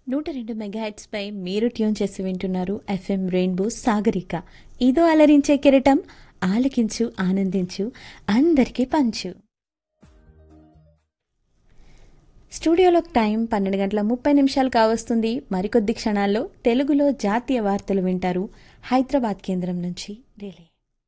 102 megahertz పై మీరు tune చేసి వింటున్నారు ఎఫ్ఎం రెయిన్బో సాగరిక. ఇదో అలరించే కిరీటం, ఆలకించు ఆనందించు అందరికీ పంచు. స్టూడియోలో టైం 12:30 కావస్తుంది. మరికొద్ది క్షణాల్లో తెలుగులో జాతీయ వార్తలు వింటారు హైదరాబాద్ కేంద్రం నుంచి రిలే.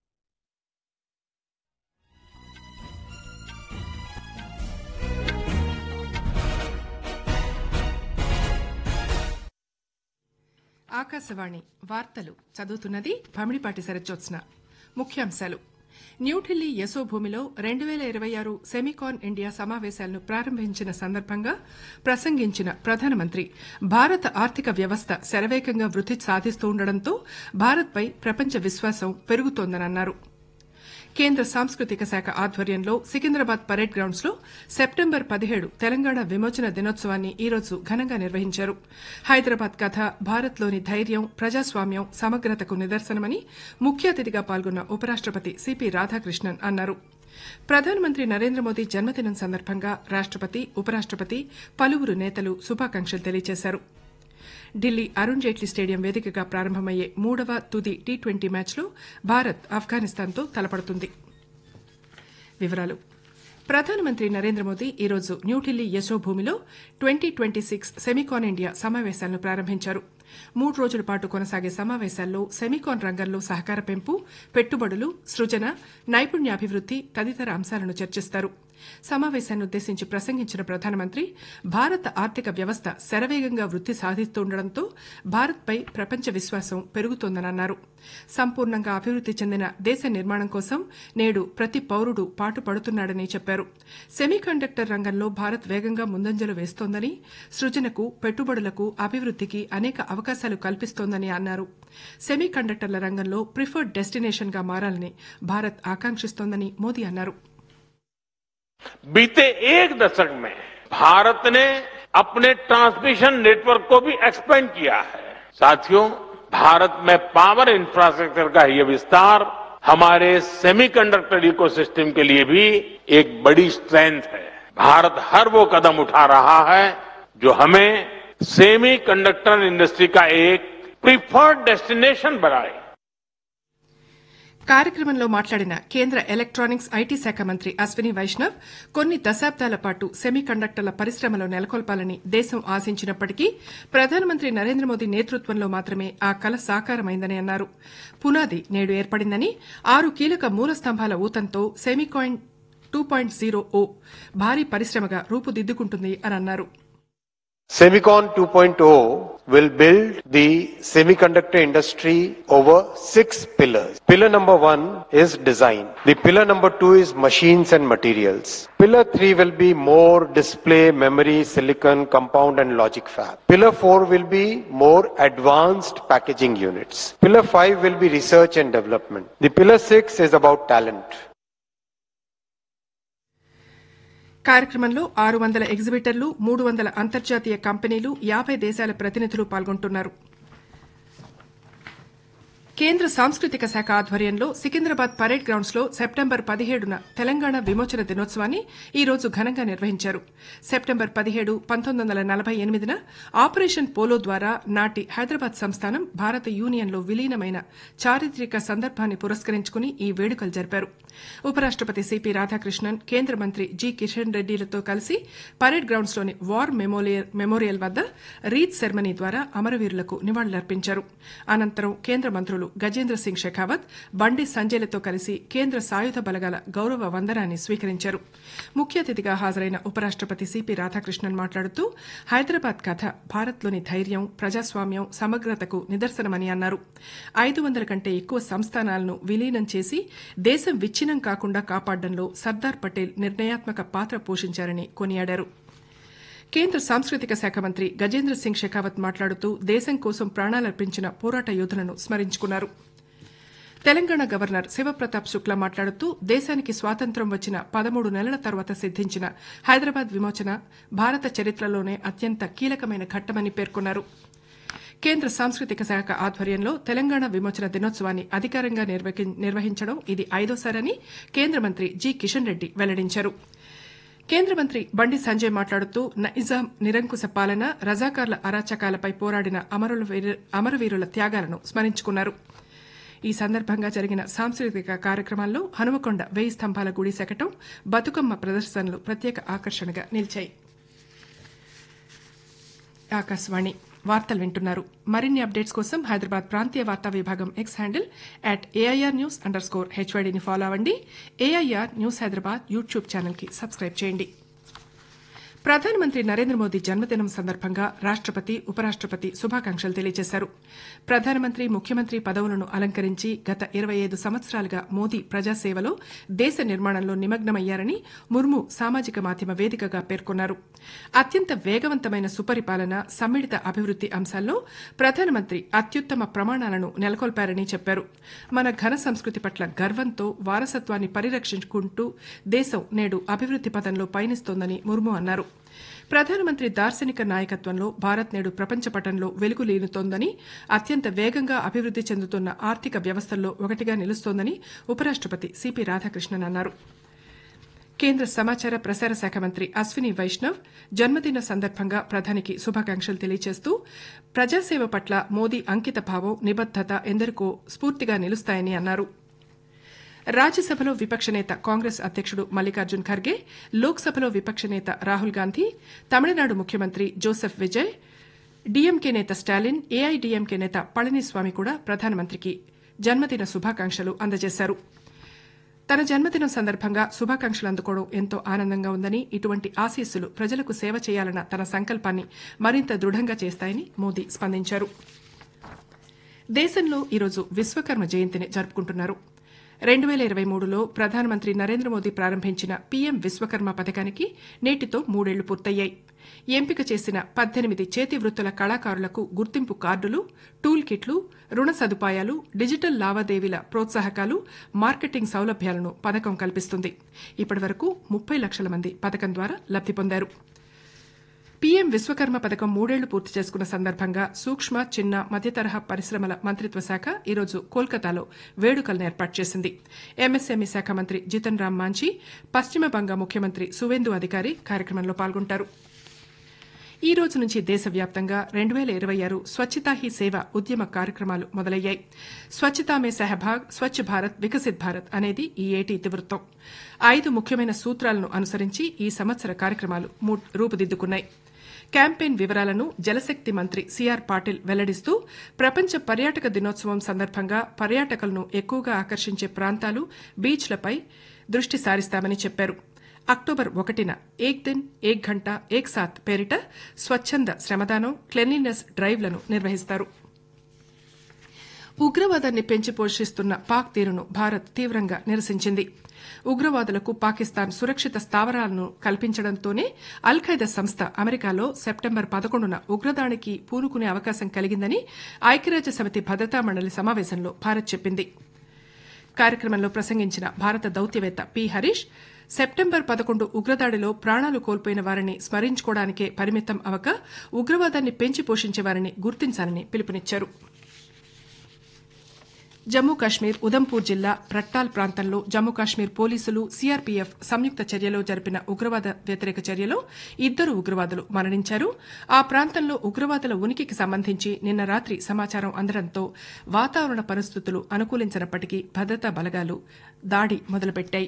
ఆకాశవాణి వార్తలు చదువుతున్నది భమిడిపాటి శరజ్యోత్స్న. ముఖ్యాంశాలు: న్యూఢిల్లీ యశోభూమిలో 2026 సెమికాన్ ఇండియా సమావేశాలను ప్రారంభించిన సందర్భంగా ప్రసంగించిన ప్రధానమంత్రి భారత ఆర్థిక వ్యవస్థ శరవేగంగా వృద్ధి సాధిస్తుండటంతో భారత్పై ప్రపంచ విశ్వాసం పెరుగుతోందన్నారు. కేంద్ర సాంస్కృతిక శాఖ ఆధ్వర్యంలో సికింద్రాబాద్ పరేడ్ గ్రౌండ్స్ లో సెప్టెంబర్ 17 తెలంగాణ విమోచన దినోత్సవాన్ని ఈరోజు ఘనంగా నిర్వహించారు. హైదరాబాద్ కథ భారత్లోని ధైర్యం, ప్రజాస్వామ్యం, సమగ్రతకు నిదర్శనమని ముఖ్య అతిథిగా పాల్గొన్న ఉపరాష్టపతి సిపి రాధాకృష్ణన్ అన్నారు. ప్రధానమంత్రి నరేంద్ర మోదీ జన్మదినం సందర్భంగా రాష్టపతి, ఉపరాష్టపతి, పలువురు నేతలు శుభాకాంక్షలు తెలియజేశారు. ఢిల్లీ అరుణ్ జైట్లీ స్టేడియం వేదికగా ప్రారంభమయ్యే 3వ తుది టీ20 మ్యాచ్లో భారత్ ఆఫ్ఘనిస్తాన్తో తలపడుతుంది. వివరాలు: ప్రధానమంత్రి నరేంద్ర మోదీ ఈరోజు న్యూఢిల్లీ యశోభూమిలో 2026 సెమికాన్ ఇండియా సమావేశాలను ప్రారంభించారు. 3 రోజుల పాటు కొనసాగే సమావేశాల్లో సెమికాన్ రంగంలో సహకార పెంపు, పెట్టుబడులు, సృజన, నైపుణ్యాభివృద్ది తదితర అంశాలను చర్చిస్తారు. సమావేశాన్నుద్దేశించి ప్రసంగించిన ప్రధానమంత్రి భారత ఆర్థిక వ్యవస్థ శరవేగంగా వృద్ధి సాధిస్తుండటంతో భారత్పై ప్రపంచ విశ్వాసం పెరుగుతోందన్నారు. సంపూర్ణంగా అభివృద్ది చెందిన దేశ నిర్మాణం కోసం నేడు ప్రతి పౌరుడు పాటుపడుతున్నాడని చెప్పారు. సెమీకండక్టర్ రంగంలో భారత్ వేగంగా ముందంజలు వేస్తోందని, సృజనకు, పెట్టుబడులకు, అభివృద్దికి అనేక అవకాశాలు కల్పిస్తోందని అన్నారు. సెమీకండక్టర్ల రంగంలో ప్రిఫర్డ్ డెస్టినేషన్ గా మారాలని భారత్ ఆకాంక్షిస్తోందని మోదీ అన్నారు. बीते एक दशक में भारत ने अपने ट्रांसमिशन नेटवर्क को भी एक्सपेंड किया है. साथियों, भारत में पावर इंफ्रास्ट्रक्चर का यह विस्तार हमारे सेमीकंडक्टर इकोसिस्टम के लिए भी एक बड़ी स्ट्रेंथ है. भारत हर वो कदम उठा रहा है जो हमें सेमीकंडक्टर इंडस्ट्री का एक प्रिफर्ड डेस्टिनेशन बनाए. కార్యక్రమంలో మాట్లాడిన కేంద్ర ఎలక్ట్రానిక్స్, ఐటీ శాఖ మంత్రి అశ్విని వైష్ణవ్ కొన్ని దశాబ్దాల పాటు సెమీకండక్టర్ల పరిశ్రమలో నెలకొల్పాలని దేశం ఆశించినప్పటికీ ప్రధానమంత్రి నరేంద్ర మోదీ నేతృత్వంలో మాత్రమే ఆ కల సాకారమైందని అన్నారు. పునాది నేడు ఏర్పడిందని, 6 కీలక మూల స్తంభాల ఊతంతో సెమీకాన్ 2.0 భారీ పరిశ్రమగా రూపుదిద్దుకుంటుంది అని అన్నారు. Semicon 2.0 will build the semiconductor industry over 6 pillars. Pillar number 1 is design. The pillar number 2 is machines and materials. Pillar 3 will be more display, memory, silicon, compound and logic fab. Pillar 4 will be more advanced packaging units. Pillar 5 will be research and development. The pillar 6 is about talent. కార్యక్రమంలో 600 ఎగ్జిబిటర్లు, 300 అంతర్జాతీయ కంపెనీలు, 50 దేశాల ప్రతినిధులు పాల్గొంటున్నారు. కేంద్ర సాంస్కృతిక శాఖ ఆధ్వర్యంలో సికింద్రాబాద్ పరేడ్ గ్రౌండ్స్ లో సెప్టెంబర్ 17న తెలంగాణ విమోచన దినోత్సవాన్ని ఈ రోజు ఘనంగా నిర్వహించారు. సెప్టెంబర్ 17, 1948న ఆపరేషన్ పోలో ద్వారా నాటి హైదరాబాద్ సంస్థానం భారత యూనియన్లో విలీనమైన చారిత్రక సందర్భాన్ని పురస్కరించుకుని ఈ వేడుకలు జరిపారు. ఉపరాష్టపతి సిపి రాధాకృష్ణన్, కేంద్ర మంత్రి జి కిషన్ రెడ్డిలతో కలిసి పరేడ్ గ్రౌండ్స్ లోని వార్ మెమోరియల్ వద్ద రీత్ సెరమనీ ద్వారా అమరవీరులకు నివాళులర్పించారు. అనంతరం కేంద్ర మంత్రులు గజేంద్ర సింగ్ షెకావత్, బండి సంజయ్లతో కలిసి కేంద్ర సాయుధ బలగాల గౌరవ వందనాన్ని స్వీకరించారు. ముఖ్య అతిథిగా హాజరైన ఉపరాష్టపతి సిపి రాధాకృష్ణన్ మాట్లాడుతూ హైదరాబాద్ కథ భారత్లోని ధైర్యం, ప్రజాస్వామ్యం, సమగ్రతకు నిదర్శనమని అన్నారు. 500 కంటే ఎక్కువ సంస్థానాలను విలీనం చేసి దేశం విచ్ఛిన్నం కాకుండా కాపాడడంలో సర్దార్ పటేల్ నిర్ణయాత్మక పాత్ర పోషించారని కొనియాడారు. కేంద్ర సాంస్కృతిక శాఖ మంత్రి గజేంద్ర సింగ్ షెకావత్ మాట్లాడుతూ దేశం కోసం ప్రాణాలర్పించిన పోరాట యోధులను స్మరించుకున్నారు. తెలంగాణ గవర్నర్ శివప్రతాప్ శుక్లా మాట్లాడుతూ దేశానికి స్వాతంత్ర్యం వచ్చిన 13 నెలల తర్వాత సిద్దించిన హైదరాబాద్ విమోచన భారత చరిత్రలోనే అత్యంత కీలకమైన ఘట్టమని పేర్కొన్నారు. కేంద్ర సాంస్కృతిక శాఖ ఆధ్వర్యంలో తెలంగాణ విమోచన దినోత్సవాన్ని అధికారంగా నిర్వహించడం ఇది 5వ సారని కేంద్ర మంత్రి జి కిషన్ రెడ్డి వెల్లడించారు. కేంద్ర మంత్రి బండి సంజయ్ మాట్లాడుతూ నిజాం నిరంకుశ పాలన రజాకార్ల అరాచకాలపై పోరాడిన అమరవీరుల త్యాగాలను స్మరించుకున్నారు. ఈ సందర్భంగా జరిగిన సాంస్కృతిక కార్యక్రమాల్లో హనుమకొండ 1000 స్తంభాల గుడి శకటం, బతుకమ్మ ప్రదర్శనలు ప్రత్యేక ఆకర్షణగా నిలిచాయి. ఆకాశవాణి వార్తలు వింటున్నారు. మరిన్ని అప్డేట్స్ కోసం హైదరాబాద్ ప్రాంతీయ వార్తా విభాగం ఎక్స్ హ్యాండిల్ @AIRnews_HYDని ఫాలో అవ్వండి. AIR న్యూస్ హైదరాబాద్ యూట్యూబ్ ఛానల్కి సబ్స్క్రైబ్ చేయండి. ప్రధానమంత్రి నరేంద్ర మోదీ జన్మదినం సందర్భంగా రాష్టపతి, ఉపరాష్టపతి శుభాకాంక్షలు తెలియజేశారు. ప్రధానమంత్రి, ముఖ్యమంత్రి పదవులను అలంకరించి గత 25 సంవత్సరాలుగా మోదీ ప్రజాసేవలో, దేశ నిర్మాణంలో నిమగ్నమయ్యారని ముర్ము సామాజిక మాధ్యమ వేదికగా పేర్కొన్నారు. అత్యంత వేగవంతమైన సుపరిపాలన, సమ్మిళిత అభివృద్ది అంశాల్లో ప్రధానమంత్రి అత్యుత్తమ ప్రమాణాలను నెలకొల్పారని చెప్పారు. మన ఘన సంస్కృతి పట్ల గర్వంతో వారసత్వాన్ని పరిరక్షించుకుంటూ దేశం నేడు అభివృద్ది పథంలో పయనిస్తోందని ముర్ము అన్నారు. ప్రధానమంత్రి దార్శనిక నాయకత్వంలో భారత్ నేడు ప్రపంచ పటంలో వెలుగులీనుతోందని, అత్యంత వేగంగా అభివృద్ది చెందుతున్న ఆర్థిక వ్యవస్థల్లో ఒకటిగా నిలుస్తోందని ఉపరాష్టపతి సిపి రాధాకృష్ణన్ అన్నారు. కేంద్ర సమాచార ప్రసార శాఖ మంత్రి అశ్విని వైష్ణవ్ జన్మదిన సందర్భంగా ప్రధానికి శుభాకాంక్షలు తెలియజేస్తూ ప్రజాసేవ పట్ల మోదీ అంకిత భావం, నిబద్దత ఎందరికో స్ఫూర్తిగా నిలుస్తాయని అన్నారు. రాజ్యసభలో విపక్ష నేత కాంగ్రెస్ అధ్యకుడు మల్లికార్జున్ ఖర్గే, లోక్సభలో విపక్ష నేత రాహుల్ గాంధీ, తమిళనాడు ముఖ్యమంత్రి జోసెఫ్ విజయ్, డీఎంకే నేత స్టాలిన్, ఏఐడీఎంకే నేత పళనిస్వామి కూడా ప్రధానమంత్రికి జన్మదిన శుభాకాంక్షలు అందజేశారు. తన జన్మదినం సందర్భంగా శుభాకాంక్షలు అందుకోవడం ఎంతో ఆనందంగా ఉందని, ఇటువంటి ఆశీస్సులు ప్రజలకు సేవ చేయాలన్న తన సంకల్పాన్ని మరింత దృఢంగా చేస్తాయని మోదీ స్పందించారు. దేశంలో ఈరోజు విశ్వకర్మ జయంతిని జరుపుకుంటున్నారు. 2023లో ప్రధానమంత్రి నరేంద్ర మోదీ ప్రారంభించిన పీఎం విశ్వకర్మ పథకానికి నేటితో 3 ఏళ్లు పూర్తయ్యాయి. ఎంపిక చేసిన 18 చేతి వృత్తుల కళాకారులకు గుర్తింపు కార్డులు, టూల్ కిట్లు, రుణ సదుపాయాలు, డిజిటల్ లావాదేవీల ప్రోత్సాహకాలు, మార్కెటింగ్ సౌలభ్యాలను పథకం కల్పిస్తుంది. ఇప్పటివరకు 30 లక్షల మంది పథకం ద్వారా లబ్ది పొందారు. పీఎం విశ్వకర్మ పథకం 3 ఏళ్లు పూర్తి చేసుకున్న సందర్భంగా సూక్ష్మ, చిన్న, మధ్యతరహా పరిశ్రమల మంత్రిత్వ శాఖ ఈరోజు కోల్కతాలో వేడుకలను ఏర్పాటు చేసింది. ఎంఎస్ఎంఈ శాఖ మంత్రి జితన్ రామ్ మాంఝీ, పశ్చిమ బంగా ముఖ్యమంత్రి సువేందు అధికారి కార్యక్రమంలో పాల్గొంటారు. ఈ రోజు నుంచి దేశవ్యాప్తంగా 2026 స్వచ్ఛతా హీ సేవ ఉద్యమ కార్యక్రమాలు మొదలయ్యాయి. స్వచ్ఛతా మే సహభాగ్, స్వచ్ఛ భారత్, వికసిత్ భారత్ అనేది ఈ ఏటి ఇతివృత్తం. 5 ముఖ్యమైన సూత్రాలను అనుసరించి ఈ సంవత్సర కార్యక్రమాలు రూపుదిద్దుకున్నాయి. క్యాంపెయిన్ వివరాలను జలశక్తి మంత్రి సిఆర్ పాటిల్ వెల్లడిస్తూ ప్రపంచ పర్యాటక దినోత్సవం సందర్భంగా పర్యాటకులను ఎక్కువగా ఆకర్షించే ప్రాంతాలు, బీచ్లపై దృష్టి సారిస్తామని చెప్పారు. అక్టోబర్ 1న ఏక్ దిన్, ఏక్ ఘంటా, ఏక్ సాత్ పేరిట స్వచ్ఛంద శ్రమదానం, క్లెన్లీనెస్ డ్రైవ్లను నిర్వహిస్తారు. ఉగ్రవాదాన్ని పెంచి పోషిస్తున్న పాక్ తీరును భారత్ తీవ్రంగా నిరసించింది. ఉగ్రవాదులకు పాకిస్తాన్ సురక్షిత స్థావరాలను కల్పించడంతోనే అల్ ఖైదా సంస్థ అమెరికాలో సెప్టెంబర్ 11న ఉగ్రదాడికి పూనుకునే అవకాశం కలిగిందని ఐక్యరాజ్య సమితి భద్రతా మండలి సమావేశంలో భారత్ చెప్పింది. కార్యక్రమంలో ప్రసంగించిన భారత దౌత్యవేత్త పి హరీష్, సెప్టెంబర్ 11 ఉగ్రదాడిలో ప్రాణాలు కోల్పోయిన వారిని స్మరించుకోవడానికే పరిమితం అవక ఉగ్రవాదాన్ని పెంచి పోషించే వారిని గుర్తించాలని పిలుపునిచ్చారు. జమ్మూ కాశ్మీర్ ఉదంపూర్ జిల్లా రట్టాల్ ప్రాంతంలో జమ్మూ కాశ్మీర్ పోలీసులు, సీఆర్పీఎఫ్ సంయుక్త చర్యలో జరిపిన ఉగ్రవాద వ్యతిరేక చర్యలో 2 ఉగ్రవాదులు మరణించారు. ఆ ప్రాంతంలో ఉగ్రవాదుల ఉనికికి సంబంధించి నిన్న రాత్రి సమాచారం అందడంతో వాతావరణ పరిస్థితులు అనుకూలించినప్పటికీ భద్రతా బలగాలు దాడి మొదలుపెట్టాయి.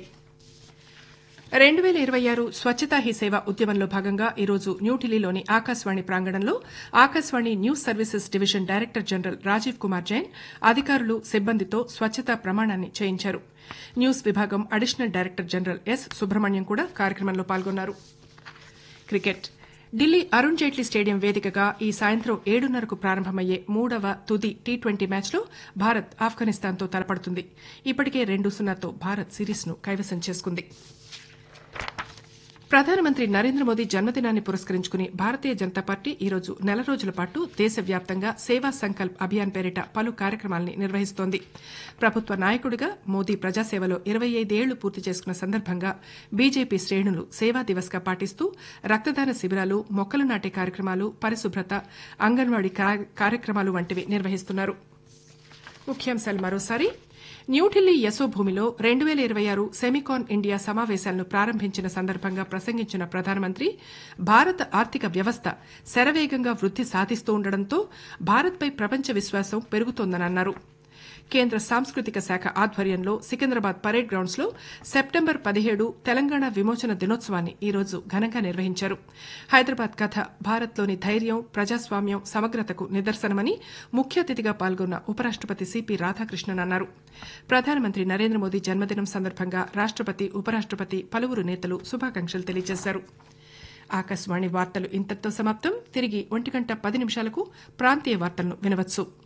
2026 స్వచ్ఛతా హీ సేవ ఉద్యమంలో భాగంగా ఈరోజు న్యూఢిల్లీలోని ఆకాశవాణి ప్రాంగణంలో Akashvani news services division director general Rajiv Kumar Jain అధికారులు, సిబ్బందితో స్వచ్ఛతా ప్రమాణాన్ని చేయించారు. న్యూస్ విభాగం additional director general yes Subrahmanyam కూడా కార్యక్రమంలో పాల్గొన్నారు. క్రికెట్ ఢిల్లీ అరుణ్ జైట్లీ స్టేడియం వేదికగా ఈ సాయంత్రం 7:30కు ప్రారంభమయ్యే 3వ తుది టీ20 మ్యాచ్లో భారత్ ఆఫ్ఘనిస్తాన్తో తలపడుతుంది. ఇప్పటికే 2-0తో భారత్ సిరీస్ను కైవసం చేసుకుంది. ప్రధానమంత్రి నరేంద్ర మోదీ జన్మదినాన్ని పురస్కరించుకుని భారతీయ జనతా పార్టీ ఈరోజు 4 రోజుల పాటు దేశవ్యాప్తంగా సేవా సంకల్ప్ అభియాన్ పేరిట పలు కార్యక్రమాల్ని నిర్వహిస్తోంది. ప్రభుత్వ నాయకుడిగా మోదీ ప్రజాసేవలో 25 ఏళ్లు పూర్తి చేసుకున్న సందర్భంగా బీజేపీ శ్రేణులు సేవా దివస్గా పాటిస్తూ రక్తదాన శిబిరాలు, మొక్కలు నాటే కార్యక్రమాలు, పరిశుభ్రత, అంగన్వాడీ కార్యక్రమాలు వంటివి నిర్వహిస్తున్నారు. ముఖ్యాంశాలు మరోసారి. న్యూఢిల్లీ యశోభూమిలో 2026 సెమికాన్ ఇండియా సమావేశాలను ప్రారంభించిన సందర్భంగా ప్రసంగించిన ప్రధానమంత్రి భారత ఆర్థిక వ్యవస్థ శరవేగంగా వృద్ది సాధిస్తూ ఉండడంతో భారత్పై ప్రపంచ విశ్వాసం పెరుగుతోందని అన్నారు. కేంద్ర సాంస్కృతిక శాఖ ఆధ్వర్యంలో సికింద్రాబాద్ పరేడ్ గ్రౌండ్స్ లో సెప్టెంబర్ 17 తెలంగాణ విమోచన దినోత్సవాన్ని ఈ రోజు ఘనంగా నిర్వహించారు. హైదరాబాద్ కథ భారత్లోని ధైర్యం, ప్రజాస్వామ్యం, సమగ్రతకు నిదర్శనమని ముఖ్య అతిథిగా పాల్గొన్న ఉపరాష్టపతి సిపి రాధాకృష్ణన్ అన్నారు. ప్రధానమంత్రి నరేంద్ర మోదీ జన్మదినం సందర్భంగా రాష్టపతి, ఉపరాష్టపతి, పలువురు నేతలు శుభాకాంక్షలు తెలియజేశారు. ఆకాశవాణి వార్తలు ఇంతటితో సమాప్తం. తిరిగి 1:10 ప్రాంతీయ వార్తలను వినవచ్చు.